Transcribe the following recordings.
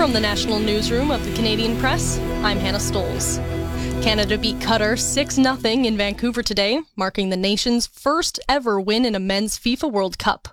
From the National Newsroom of the Canadian Press, I'm Hannah Stoles. Canada beat Qatar 6-0 in Vancouver today, marking the nation's first ever win in a men's FIFA World Cup.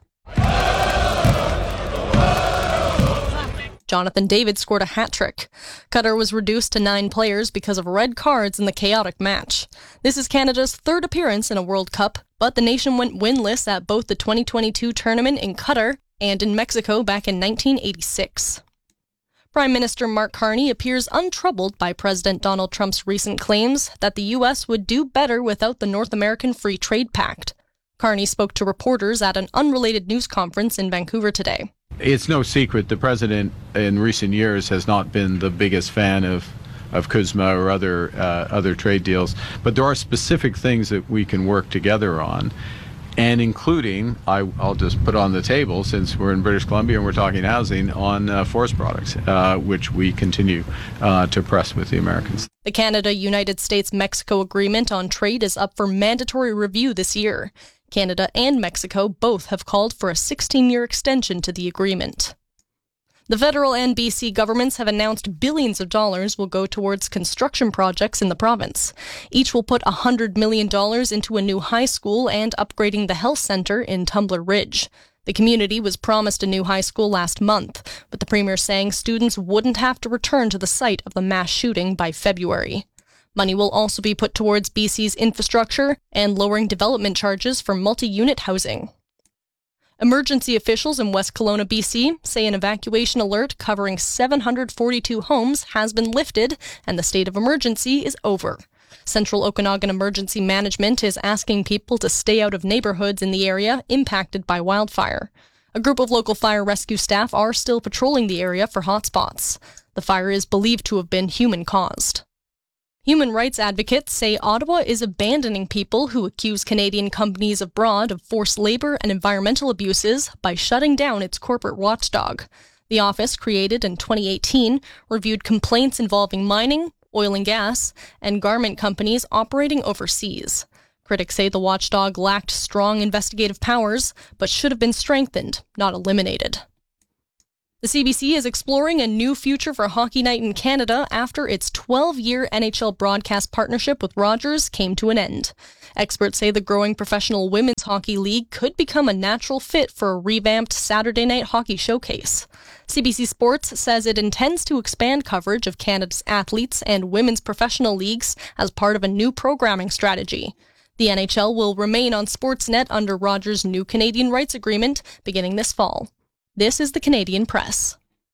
Jonathan David scored a hat-trick. Qatar was reduced to 9 players because of red cards in the chaotic match. This is Canada's third appearance in a World Cup, but the nation went winless at both the 2022 tournament in Qatar and in Mexico back in 1986. Prime Minister Mark Carney appears untroubled by President Donald Trump's recent claims that the U.S. would do better without the North American Free Trade Pact. Carney spoke to reporters at an unrelated news conference in Vancouver today. It's no secret the president in recent years has not been the biggest fan of CUSMA or other trade deals, but there are specific things that we can work together on, and including, I'll just put on the table, since we're in British Columbia and we're talking housing, on forest products, which we continue to press with the Americans. The Canada-United States-Mexico agreement on trade is up for mandatory review this year. Canada and Mexico both have called for a 16-year extension to the agreement. The federal and BC governments have announced billions of dollars will go towards construction projects in the province. Each will put $100 million into a new high school and upgrading the health centre in Tumbler Ridge. The community was promised a new high school last month, but the Premier saying students wouldn't have to return to the site of the mass shooting by February. Money will also be put towards BC's infrastructure and lowering development charges for multi-unit housing. Emergency officials in West Kelowna, BC, say an evacuation alert covering 742 homes has been lifted and the state of emergency is over. Central Okanagan Emergency Management is asking people to stay out of neighborhoods in the area impacted by wildfire. A group of local fire rescue staff are still patrolling the area for hotspots. The fire is believed to have been human-caused. Human rights advocates say Ottawa is abandoning people who accuse Canadian companies abroad of forced labor and environmental abuses by shutting down its corporate watchdog. The office, created in 2018, reviewed complaints involving mining, oil and gas, and garment companies operating overseas. Critics say the watchdog lacked strong investigative powers, but should have been strengthened, not eliminated. The CBC is exploring a new future for Hockey Night in Canada after its 12-year NHL broadcast partnership with Rogers came to an end. Experts say the growing professional women's hockey league could become a natural fit for a revamped Saturday night hockey showcase. CBC Sports says it intends to expand coverage of Canada's athletes and women's professional leagues as part of a new programming strategy. The NHL will remain on Sportsnet under Rogers' new Canadian rights agreement beginning this fall. This is the Canadian Press.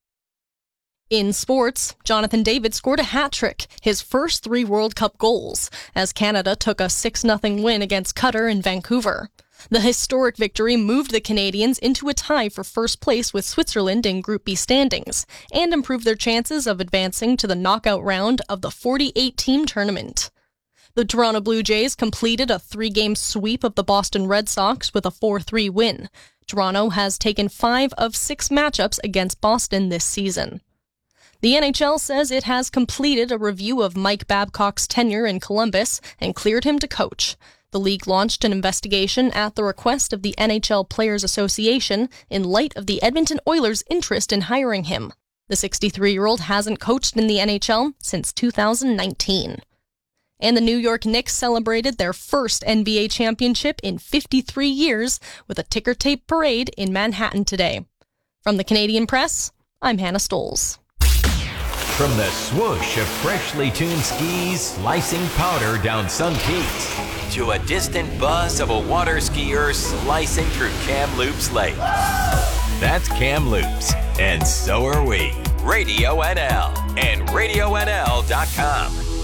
In sports, Jonathan David scored a hat-trick, his first 3 World Cup goals, as Canada took a 6-0 win against Qatar in Vancouver. The historic victory moved the Canadians into a tie for first place with Switzerland in Group B standings, and improved their chances of advancing to the knockout round of the 48-team tournament. The Toronto Blue Jays completed a 3-game sweep of the Boston Red Sox with a 4-3 win. Toronto has taken 5 of 6 matchups against Boston this season. The NHL says it has completed a review of Mike Babcock's tenure in Columbus and cleared him to coach. The league launched an investigation at the request of the NHL Players Association in light of the Edmonton Oilers' interest in hiring him. The 63-year-old hasn't coached in the NHL since 2019. And the New York Knicks celebrated their first NBA championship in 53 years with a ticker tape parade in Manhattan today. From the Canadian Press, I'm Hannah Stoles. From the swoosh of freshly tuned skis slicing powder down some peaks to a distant buzz of a water skier slicing through Kamloops Lake. That's Kamloops, and so are we. Radio NL and RadioNL.com.